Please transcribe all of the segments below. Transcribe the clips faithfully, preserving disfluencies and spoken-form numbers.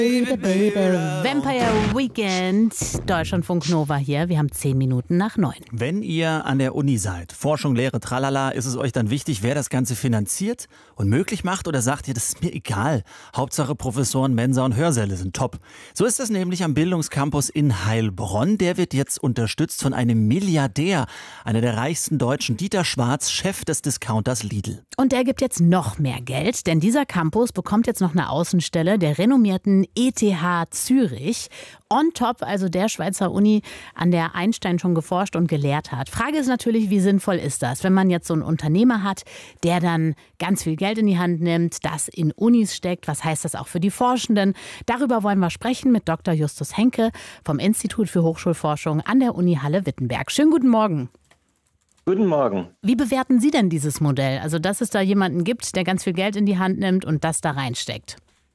Baby, baby, Vampire Weekend, Deutschlandfunk Nova hier. Wir haben zehn Minuten nach neun. Wenn ihr an der Uni seid, Forschung, Lehre, tralala, ist es euch dann wichtig, wer das Ganze finanziert und möglich macht? Oder sagt ihr, das ist mir egal? Hauptsache Professoren, Mensa und Hörsäle sind top. So ist es nämlich am Bildungscampus in Heilbronn. Der wird jetzt unterstützt von einem Milliardär, einer der reichsten Deutschen, Dieter Schwarz, Chef des Discounters Lidl. Und der gibt jetzt noch mehr Geld, denn dieser Campus bekommt jetzt noch eine Außenstelle der renommierten E T H Zürich. On top, also der Schweizer Uni, an der Einstein schon geforscht und gelehrt hat. Frage ist natürlich, wie sinnvoll ist das, wenn man jetzt so einen Unternehmer hat, der dann ganz viel Geld in die Hand nimmt, das in Unis steckt. Was heißt das auch für die Forschenden? Darüber wollen wir sprechen mit Doktor Justus Henke vom Institut für Hochschulforschung an der Uni Halle-Wittenberg. Schönen guten Morgen. Guten Morgen. Wie bewerten Sie denn dieses Modell? Also, dass es da jemanden gibt, der ganz viel Geld in die Hand nimmt und das da reinsteckt?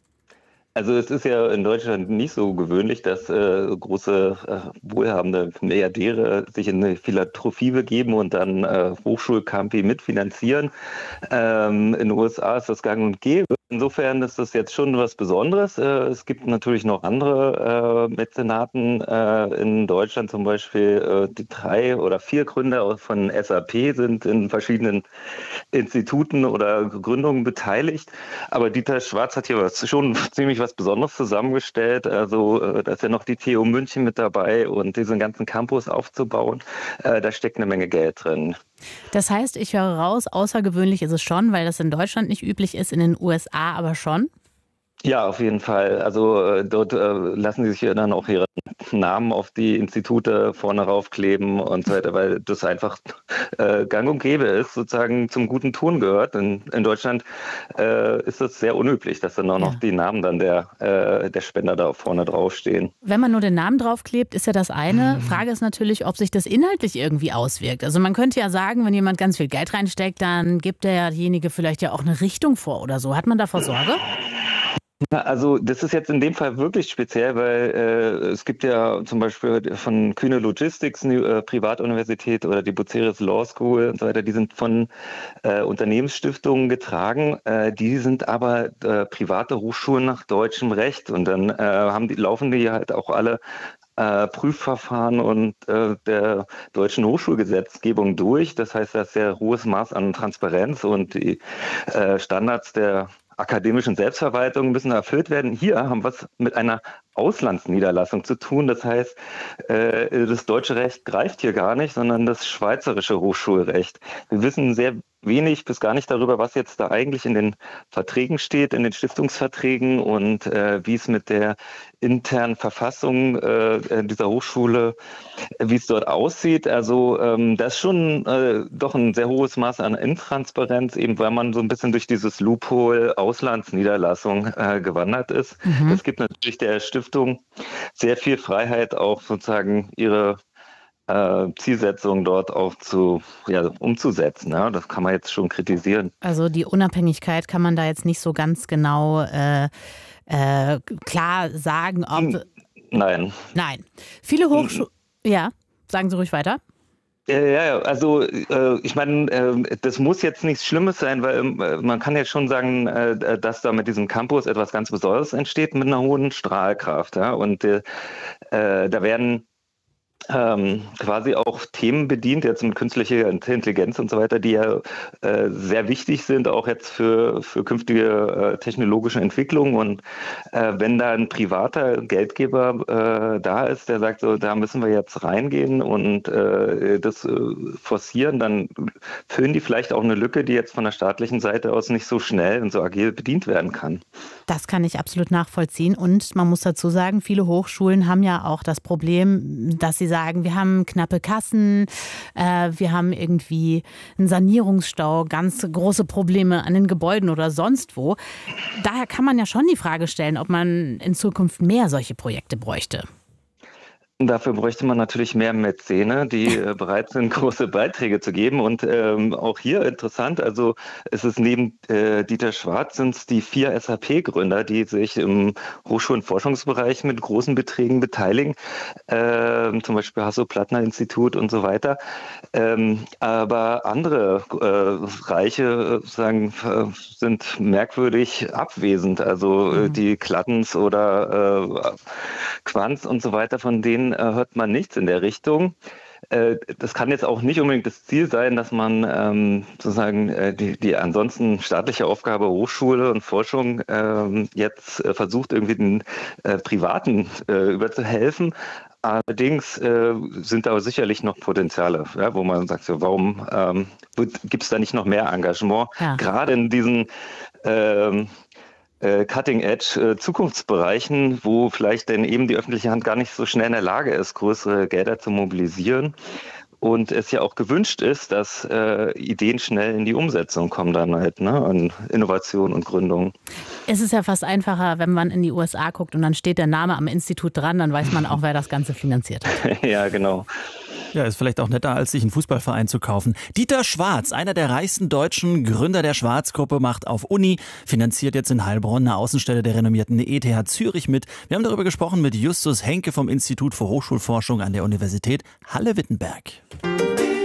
Also es ist ja in Deutschland nicht so gewöhnlich, dass äh, große, äh, wohlhabende Milliardäre sich in eine Philanthropie begeben und dann äh, Hochschulcampi mitfinanzieren. Ähm, in den U S A ist das gang und gäbe. Insofern ist das jetzt schon was Besonderes. Äh, es gibt natürlich noch andere äh, Mäzenaten äh, in Deutschland, zum Beispiel äh, die drei oder vier Gründer von S A P sind in verschiedenen Instituten oder Gründungen beteiligt. Aber Dieter Schwarz hat hier was, schon ziemlich was Besonderes zusammengestellt. Also äh, da ist ja noch die T U München mit dabei und diesen ganzen Campus aufzubauen. Äh, da steckt eine Menge Geld drin. Das heißt, ich höre raus, außergewöhnlich ist es schon, weil das in Deutschland nicht üblich ist, in den U S A aber schon? Ja, auf jeden Fall. Also äh, dort äh, lassen sie sich dann auch ihre Namen auf die Institute vorne raufkleben und so weiter, weil das einfach äh, gang und gäbe ist, sozusagen zum guten Ton gehört. In, in Deutschland äh, ist das sehr unüblich, dass dann auch noch ja. die Namen dann der, äh, der Spender da vorne draufstehen. Wenn man nur den Namen draufklebt, ist ja das eine. Mhm. Frage ist natürlich, ob sich das inhaltlich irgendwie auswirkt. Also man könnte ja sagen, wenn jemand ganz viel Geld reinsteckt, dann gibt derjenige vielleicht ja auch eine Richtung vor oder so. Hat man davor Sorge? Also das ist jetzt in dem Fall wirklich speziell, weil äh, es gibt ja zum Beispiel von Kühne Logistics eine äh, Privatuniversität oder die Buceris Law School und so weiter, die sind von äh, Unternehmensstiftungen getragen, äh, die sind aber äh, private Hochschulen nach deutschem Recht und dann äh, haben die, laufen die halt auch alle Äh, Prüfverfahren und äh, der deutschen Hochschulgesetzgebung durch. Das heißt, da ist sehr hohes Maß an Transparenz und die äh, Standards der akademischen Selbstverwaltung müssen erfüllt werden. Hier haben wir es mit einer Auslandsniederlassung zu tun. Das heißt, äh, das deutsche Recht greift hier gar nicht, sondern das schweizerische Hochschulrecht. Wir wissen sehr wenig bis gar nicht darüber, was jetzt da eigentlich in den Verträgen steht, in den Stiftungsverträgen und äh, wie es mit der internen Verfassung äh, dieser Hochschule, äh, wie es dort aussieht. Also ähm, das ist schon äh, doch ein sehr hohes Maß an Intransparenz, eben weil man so ein bisschen durch dieses Loophole Auslandsniederlassung äh, gewandert ist. Mhm. Es gibt natürlich der Stiftung sehr viel Freiheit, auch sozusagen ihre Äh, Zielsetzungen dort auch zu, ja, umzusetzen. Ja, das kann man jetzt schon kritisieren. Also die Unabhängigkeit kann man da jetzt nicht so ganz genau äh, äh, klar sagen, ob... Nein. Nein. Viele Hochschulen... Ja, sagen Sie ruhig weiter. Ja, ja, also äh, ich meine, äh, das muss jetzt nichts Schlimmes sein, weil äh, man kann jetzt schon sagen, äh, dass da mit diesem Campus etwas ganz Besonderes entsteht mit einer hohen Strahlkraft. Ja? Und äh, äh, da werden Ähm, quasi auch Themen bedient, jetzt mit künstlicher Intelligenz und so weiter, die ja äh, sehr wichtig sind, auch jetzt für, für künftige äh, technologische Entwicklungen. Und äh, wenn da ein privater Geldgeber äh, da ist, der sagt, so, da müssen wir jetzt reingehen und äh, das äh, forcieren, dann füllen die vielleicht auch eine Lücke, die jetzt von der staatlichen Seite aus nicht so schnell und so agil bedient werden kann. Das kann ich absolut nachvollziehen. Und man muss dazu sagen, viele Hochschulen haben ja auch das Problem, dass sie sagen, wir haben knappe Kassen, äh, wir haben irgendwie einen Sanierungsstau, ganz große Probleme an den Gebäuden oder sonst wo. Daher kann man ja schon die Frage stellen, ob man in Zukunft mehr solche Projekte bräuchte. Dafür bräuchte man natürlich mehr Mäzene, die äh, bereit sind, große Beiträge zu geben. Und ähm, auch hier interessant, also es ist neben äh, Dieter Schwarz sind es die vier S A P-Gründer, die sich im Hochschul- und Forschungsbereich mit großen Beträgen beteiligen, ähm, zum Beispiel Hasso-Plattner-Institut und so weiter. Ähm, aber andere äh, Reiche sagen, äh, sind merkwürdig abwesend. Also äh, Mhm. die Klattens oder äh, Quanz und so weiter, von denen äh, hört man nichts in der Richtung. Äh, das kann jetzt auch nicht unbedingt das Ziel sein, dass man ähm, sozusagen äh, die, die ansonsten staatliche Aufgabe Hochschule und Forschung ähm, jetzt äh, versucht, irgendwie den äh, Privaten äh, überzuhelfen. Allerdings äh, sind da sicherlich noch Potenziale, ja, wo man sagt, so, warum ähm, gibt es da nicht noch mehr Engagement, Ja. gerade in diesen ähm, Cutting-Edge-Zukunftsbereichen, wo vielleicht denn eben die öffentliche Hand gar nicht so schnell in der Lage ist, größere Gelder zu mobilisieren. Und es ja auch gewünscht ist, dass äh, Ideen schnell in die Umsetzung kommen dann halt, ne, an Innovation und Gründung. Es ist ja fast einfacher, wenn man in die U S A guckt und dann steht der Name am Institut dran, dann weiß man auch, wer das Ganze finanziert hat. Ja, genau. Ja, ist vielleicht auch netter, als sich einen Fußballverein zu kaufen. Dieter Schwarz, einer der reichsten Deutschen, Gründer der Schwarz-Gruppe, macht auf Uni, finanziert jetzt in Heilbronn eine Außenstelle der renommierten E T H Zürich mit. Wir haben darüber gesprochen mit Justus Henke vom Institut für Hochschulforschung an der Universität Halle-Wittenberg.